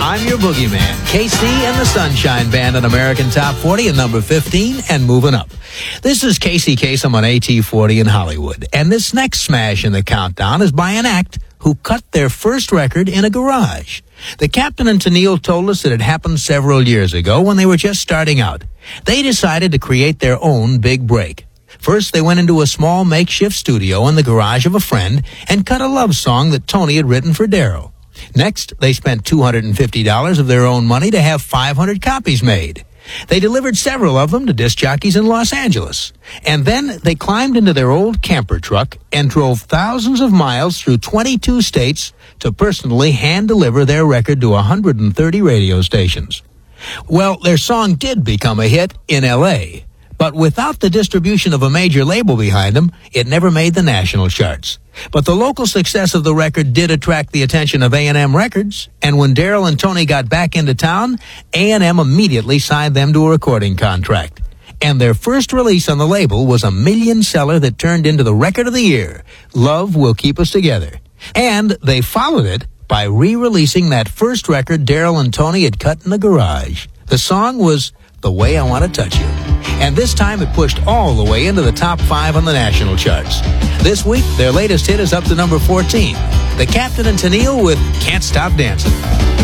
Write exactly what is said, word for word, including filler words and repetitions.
I'm your boogeyman, K C and the Sunshine Band on American Top forty at number fifteen and moving up. This is Casey Kasem on A T forty in Hollywood, and this next smash in the countdown is by an act who cut their first record in a garage. The Captain and Tennille told us that it happened several years ago when they were just starting out. They decided to create their own big break. First, they went into a small makeshift studio in the garage of a friend and cut a love song that Tony had written for Darryl. Next, they spent two hundred fifty dollars of their own money to have five hundred copies made. They delivered several of them to disc jockeys in Los Angeles. And then they climbed into their old camper truck and drove thousands of miles through twenty-two states to personally hand-deliver their record to one hundred thirty radio stations. Well, their song did become a hit in L A, but without the distribution of a major label behind them, it never made the national charts. But the local success of the record did attract the attention of A and M Records, and when Darryl and Tony got back into town, A and M immediately signed them to a recording contract. And their first release on the label was a million seller that turned into the record of the year, Love Will Keep Us Together. And they followed it by re-releasing that first record Darryl and Tony had cut in the garage. The song was The Way I Want to Touch You. And this time it pushed all the way into the top five on the national charts. This week, their latest hit is up to number fourteen. The Captain and Tennille with Can't Stop Dancing.